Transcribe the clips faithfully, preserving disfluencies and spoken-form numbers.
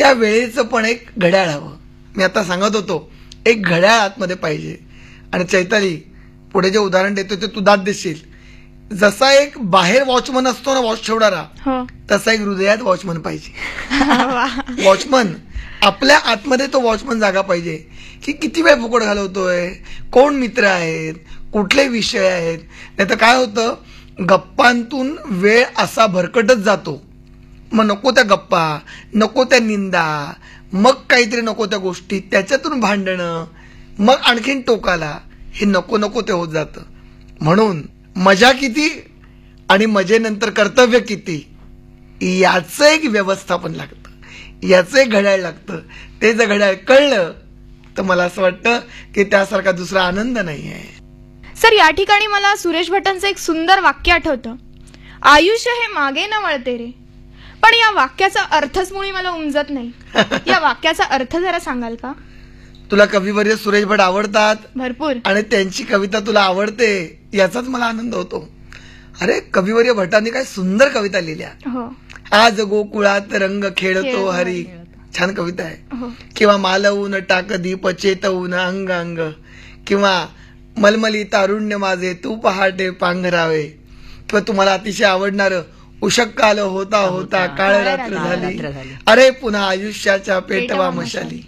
त्या वेळेचं पण एक घड्याळ हवं. मी आता सांगत होतो एक घड्याळ आतमध्ये पाहिजे. आणि चैताली, पुढे जे उदाहरण देतो ते तू दाद देशील. जसा एक बाहेर वॉचमन असतो ना, वॉच ठेवणारा, तसा एक हृदयात वॉचमन पाहिजे. वॉचमन आपल्या आतमध्ये तो वॉचमन जागा पाहिजे की किती वेळ फुकट घालवतोय, कोण मित्र आहेत, कुठले विषय आहेत. नाही तर काय होतं, गप्पांतून वेळ असा भरकटच जातो. मग नको त्या गप्पा, नको त्या निंदा, मग काहीतरी नको त्या गोष्टी, त्याच्यातून भांडणं, मग आणखीन टोकाला, हे नको नको ते होत जातं. म्हणून मजा किती आणि मजेनंतर कर्तव्य किती, याचं एक व्यवस्थापन लागतं, याचं एक घड्याळ लागतं. ते जर घड्याळ कळलं तर मला असं वाटतं की त्यासारखा दुसरा आनंद नाही आहे. सर, या ठिकाणी मला सुरेश भटांचं एक सुंदर वाक्य आठवतं, आयुष्य हे मागे न वळते रे. पण या वाक्याचा अर्थच मुळी मला उमजत नाही. या वाक्याचा अर्थ जरा सांगाल का? तुला कविवर्य सुरेश भट आवडतात भरपूर, आणि त्यांची कविता तुला आवडते याचाच मला आनंद होतो. अरे, कविवर्य भटांनी काय सुंदर कविता लिहिल्या. आज गोकुळात रंग खेळतो हरी, छान कविता आहे. किंवा मालवून टाक दीप चेतवून अंग अंग, किंवा मलमली तारुण्य माझे तू पहाटे पांघरावे, किंवा तुम्हाला अतिशय आवडणार उषक्काल होता होता काळ रात्र झाली, अरे पुन्हा आयुष्याच्या पेटवा मशाली.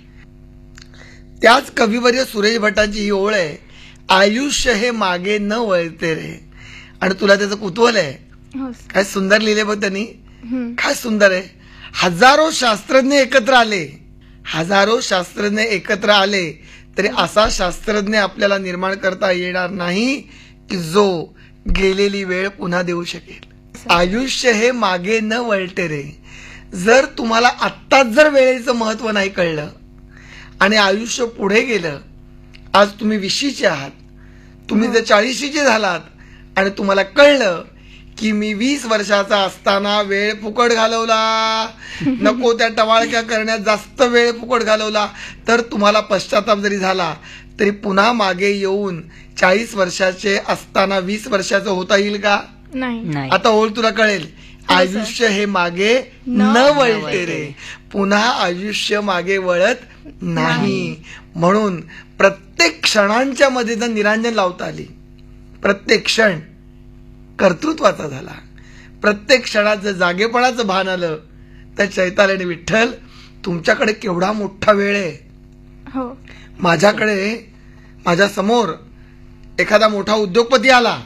त्याच कविवर्य सुरेश भटांची ही ओळ आहे, आयुष्य हे मागे न वळते रे. आणि तुला त्याचं कुतूहल आहे, काय सुंदर लिहिले बघ त्यांनी, काय सुंदर आहे. हजारो शास्त्रज्ञ एकत्र आले, हजारो शास्त्रज्ञ एकत्र आले तरी असा शास्त्रज्ञ आपल्याला निर्माण करता येणार नाही की जो गेलेली वेळ पुन्हा देऊ शकेल. आयुष्य हे मागे न वळते रे. जर तुम्हाला आत्ताच जर वेळेचं महत्व नाही कळलं आणि आयुष्य पुढे गेलं, आज तुम्ही विशीचे आहात, तुम्ही जर चाळीशीचे झालात आणि तुम्हाला कळलं की मी वीस वर्षाचा असताना वेळ फुकट घालवला, नको त्या टवाळक्या करण्यात जास्त वेळ फुकट घालवला, तर तुम्हाला पश्चाताप जरी झाला तरी पुन्हा मागे येऊन चाळीस वर्षाचे असताना वीस वर्षाचं होता येईल का? नाही. आता ओळ तुला कळेल, आयुष्य हे मागे न वळते रे, पुन्हा आयुष्य मागे वळत नाही. म्हणून प्रत्येक क्षणांच्या मध्ये जर निरांजन लावता आली, प्रत्येक क्षण कर्तृत्वाचा झाला, प्रत्येक क्षणात जर जागेपणाचं भान आलं, तर चैताली आणि विठ्ठल तुमच्याकडे केवढा मोठा वेळ आहे. माझ्याकडे, माझ्या समोर एखादा मोठा उद्योगपती आला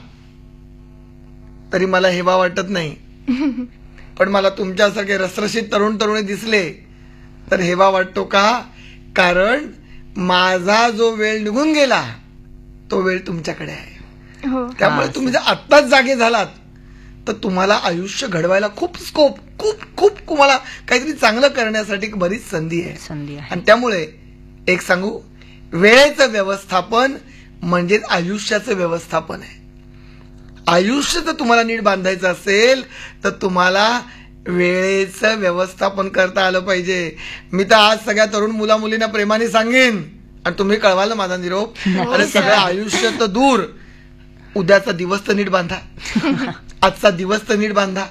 तरी मला हेवा वाटत नाही, पण मला तुमच्यासारखे रसरशीत तरुण तरुणी दिसले तर हेवा वाटतो का? कारण माझा जो वेळ निघून गेला तो वेळ तुमच्याकडे आहे. त्यामुळे तुम्ही जर आत्ताच जागे झालात तर तुम्हाला आयुष्य घडवायला खूप स्कोप, खूप खूप तुम्हाला काहीतरी चांगलं करण्यासाठी बरीच संधी आहे संधी आहे. आणि त्यामुळे एक सांगू, वेळेचं व्यवस्थापन म्हणजे आयुष्याचं व्यवस्थापन आहे. आयुष्य जर तुम्हाला नीट बांधायचं असेल तर तुम्हाला वेळेचं व्यवस्थापन करता आलं पाहिजे. मी तर आज सगळ्या तरुण मुला मुलींना प्रेमाने सांगेन, आणि तुम्ही कळवाल माझा निरोप. आणि सगळं आयुष्य तर दूर, उद्याचा दिवस तर नीट बांधा, आजचा दिवस तर नीट बांधा,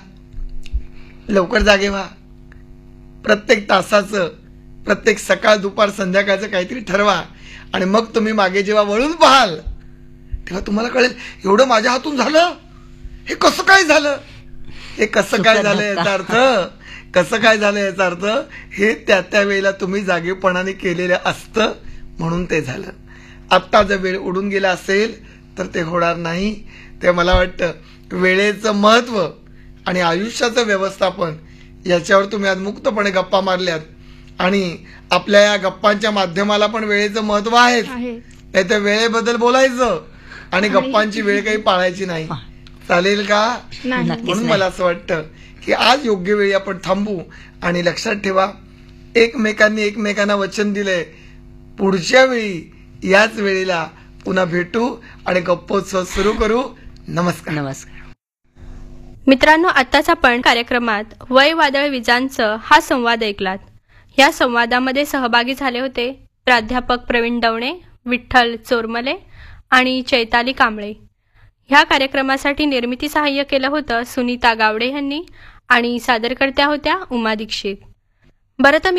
लवकर जागे व्हा, प्रत्येक तासाचं, प्रत्येक सकाळ दुपार संध्याकाळचं काहीतरी ठरवा. आणि मग तुम्ही मागे जेव्हा वळून पाहाल तेव्हा तुम्हाला कळेल एवढं माझ्या हातून झालं, हे कसं काय झालं, हे कसं काय झालं याचा अर्थ, कसं काय झालं याचा अर्थ हे त्या त्या वेळेला तुम्ही जागेपणाने केलेलं असतं म्हणून ते झालं. आत्ता जर वेळ उडून गेला असेल तर ते होणार नाही. ते मला वाटतं वेळेचं महत्व आणि आयुष्याचं व्यवस्थापन याच्यावर तुम्ही आज मुक्तपणे गप्पा मारल्यात, आणि आपल्या या गप्पांच्या माध्यमाला पण वेळेचं महत्व आहे. नाही तर वेळेबद्दल बोलायचं आणि गप्पांची वेळ काही पाळायची नाही. चालेल का? म्हणून मला असं वाटतं की आज योग्य वेळी आपण थांबू. आणि लक्षात ठेवा, एकमेकांनी एकमेकांना वचन दिलंय, पुढच्या वेळी याच वेळेला पुन्हा भेटू आणि गप्पोत्सव सुरू करू. नमस्कार. नमस्कार मित्रांनो, आताच आपण कार्यक्रमात वय वादळ विजांचं हा संवाद ऐकलात. या संवादामध्ये सहभागी झाले होते प्राध्यापक प्रवीण डवणे, विठ्ठल चोरमले आणि चैताली कांबळे. ह्या कार्यक्रमासाठी निर्मिती सहाय्य केलं होतं सुनीता गावडे यांनी, आणि सादरकर्त्या होत्या उमा दीक्षित. बरं तर